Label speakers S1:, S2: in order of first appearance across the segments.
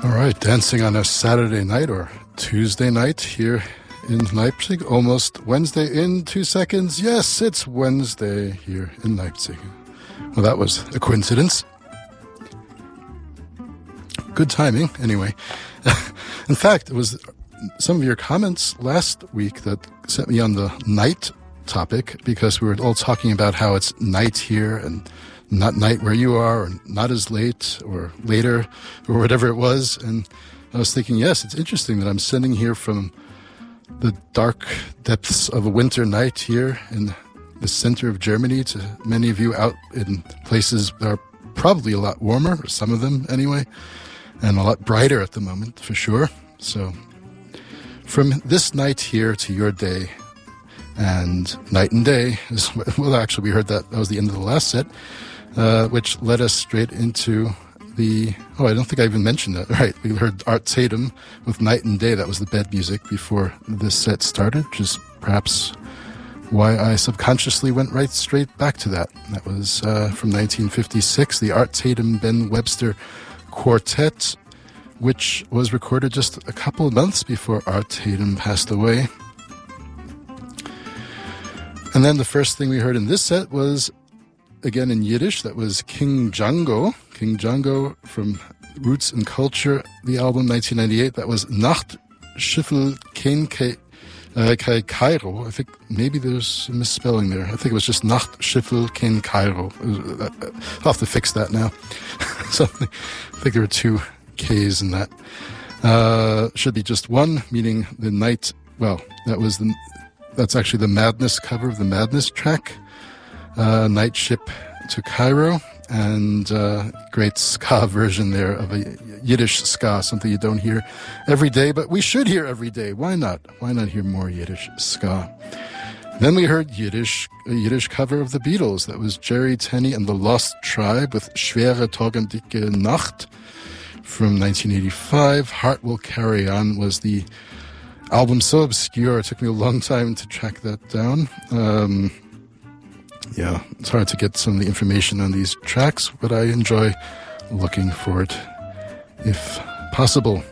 S1: All right, dancing on a Saturday night or Tuesday night here in Leipzig. Almost Wednesday in 2 seconds. Yes, it's Wednesday here in Leipzig. Well, that was a coincidence. Good timing, anyway. In fact, it was some of your comments last week that sent me on the night topic, because we were all talking about how it's night here and not night where you are, or not as late or later or whatever it was. And I was thinking, yes, it's interesting that I'm sitting here from the dark depths of a winter night here in the center of Germany to many of you out in places that are probably a lot warmer, or some of them anyway, and a lot brighter at the moment for sure. So from this night here to your day, and night and day is, well, actually we heard that was the end of the last set, which led us straight into I don't think I even mentioned that. Right, we heard Art Tatum with Night and Day. That was the bed music before this set started, which is perhaps why I subconsciously went right straight back to that. That was from 1956, the Art Tatum Ben Webster Quartet, which was recorded just a couple of months before Art Tatum passed away. And then the first thing we heard in this set was, again in Yiddish, that was King Django. King Django from Roots and Culture, the album 1998. That was Nacht Schiffel Kein Kairo. I think maybe there's a misspelling there. I think it was just Nacht Schiffel Kein Kairo. I'll have to fix that now. Something. I think there were 2 K's in that. Should be just one, meaning the night. Well, that's actually the Madness cover of the Madness track. Night Ship to Cairo, and great ska version there of a Yiddish ska, something you don't hear every day, but we should hear every day. Why not? Why not hear more Yiddish ska? Then we heard a Yiddish cover of the Beatles. That was Jerry Tenney and the Lost Tribe with Schwere Torgendicke Nacht from 1985. Heart Will Carry On was the album, so obscure it took me a long time to track that down. Yeah, it's hard to get some of the information on these tracks, but I enjoy looking for it if possible.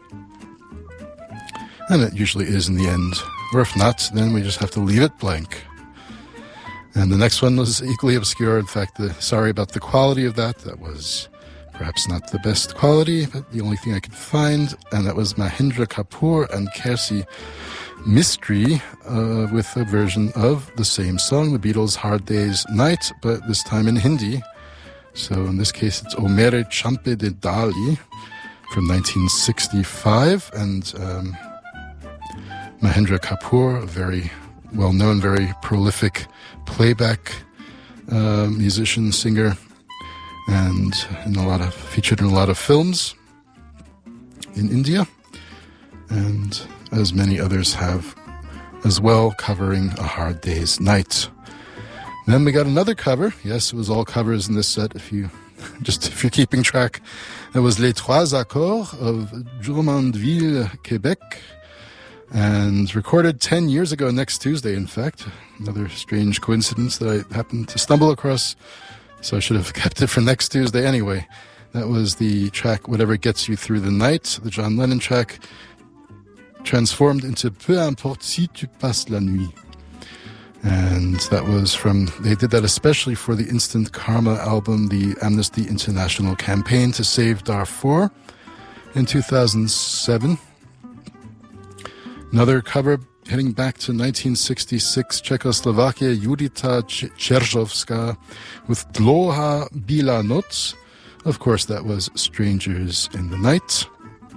S1: And it usually is in the end. Or if not, then we just have to leave it blank. And the next one was equally obscure. In fact, sorry about the quality of that. That was perhaps not the best quality, but the only thing I could find. And that was Mahendra Kapoor and Kersey Mystery with a version of the same song, the Beatles' Hard Day's Night, but this time in Hindi. So in this case, it's O Mere Champe de Dali from 1965. And Mahendra Kapoor, a very well-known, very prolific playback musician, singer, and featured in a lot of films in India. And as many others have as well, covering A Hard Day's Night. Then we got another cover. Yes, it was all covers in this set, if you're keeping track. It was Les Trois Accords of Drummondville, Quebec, and recorded 10 years ago next Tuesday, in fact. Another strange coincidence that I happened to stumble across, so I should have kept it for next Tuesday anyway. That was the track Whatever Gets You Through the Night, the John Lennon track, transformed into Peu importe si tu passes la nuit. And that was they did that especially for the Instant Karma album, the Amnesty International campaign to save Darfur in 2007. Another cover heading back to 1966, Czechoslovakia, Judita Czerzowska with Dlouhá bílá noc. Of course, that was Strangers in the Night.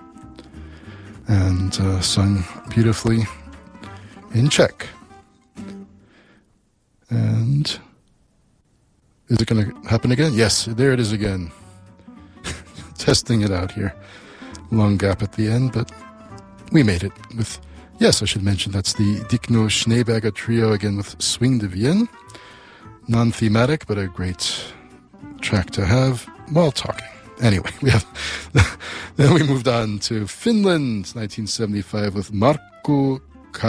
S1: And sung beautifully in Czech. And is it going to happen again? Yes, there it is again. Testing it out here. Long gap at the end, but we made it with, yes, I should mention, that's the Dikno Schneeberger trio again with Swing de Vienne. Non-thematic, but a great track to have while talking. Anyway, then we moved on to Finland, 1975, with Markku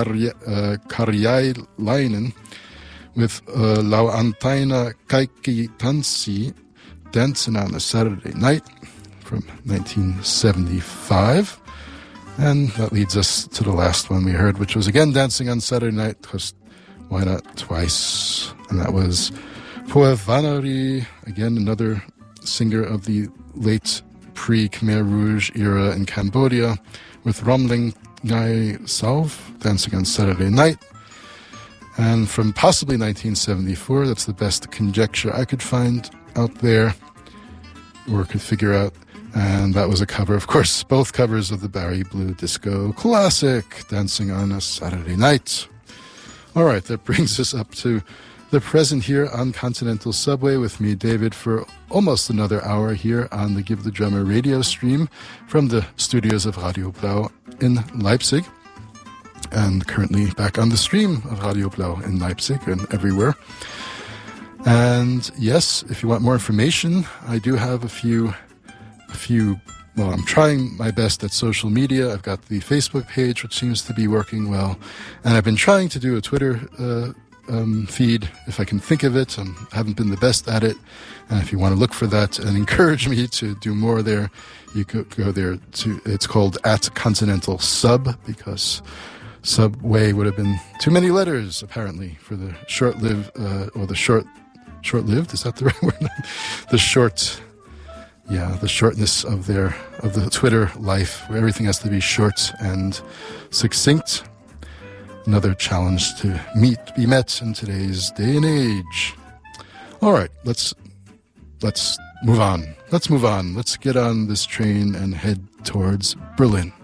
S1: Karjalainen with Lauantaina Kaikki Tanssi, Dancing on a Saturday Night from 1975. And that leads us to the last one we heard, which was again Dancing on Saturday Night, because why not twice? And that was Poe Vanari, again another singer of the late pre-Khmer Rouge era in Cambodia, with Romling Ngai Salve, Dancing on Saturday Night. And from possibly 1974, that's the best conjecture I could find out there, or could figure out. And that was a cover, of course, both covers of the Barry Blue Disco classic, Dancing on a Saturday Night. All right, that brings us up to the present here on Continental Subway with me, David, for almost another hour here on the Give the Drummer radio stream from the studios of Radio Blau in Leipzig. And currently back on the stream of Radio Blau in Leipzig and everywhere. And yes, if you want more information, I do have a few, well, I'm trying my best at social media. I've got the Facebook page, which seems to be working well. And I've been trying to do a Twitter feed, if I can think of it. I haven't been the best at it. And if you want to look for that and encourage me to do more there, you could go there to, it's called @ContinentalSub, because Subway would have been too many letters, apparently, for the short-lived, or the short-lived, is that the right word? The shortness of the Twitter life, where everything has to be short and succinct. Another challenge to be met in today's day and age. All right, let's move on. Let's get on this train and head towards Berlin.